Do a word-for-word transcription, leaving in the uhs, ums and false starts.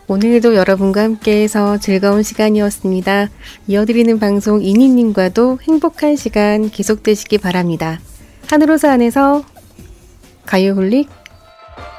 오늘도 여러분과 함께해서 즐거운 시간이었습니다. 이어드리는 방송 이니님과도 행복한 시간 계속되시기 바랍니다. 하늘호사 안에서 가요홀릭